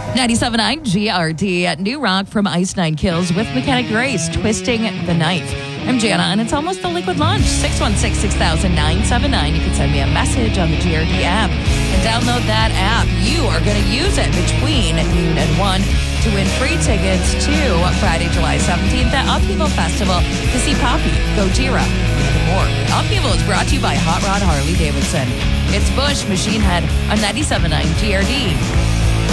97.9 GRD, New Rock from Ice Nine Kills with Mechanic Grace, Twisting the Knife. I'm Jana, and it's almost the liquid lunch. 616-6000-979. You can send me a message on the GRD app and download that app. You are going to use it between noon and 1 to win free tickets to Friday, July 17th at Upheaval Festival to see Poppy, Gojira, and more. Upheaval is brought to you by Hot Rod Harley Davidson. It's Bush Machine Head on 97.9 GRD.